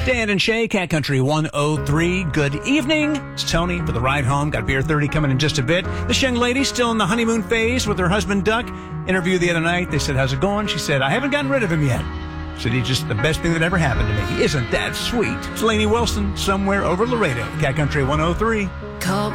Dan and Shay, Cat Country 103. Good evening. It's Tony for the ride home. Got Beer 30 coming in just a bit. This young lady still in the honeymoon phase with her husband, Duck. Interview the other night. They said, how's it going? She said, I haven't gotten rid of him yet. Said he's just the best thing that ever happened to me. Isn't that sweet? It's Lainey Wilson, somewhere over Laredo. Cat Country 103. Call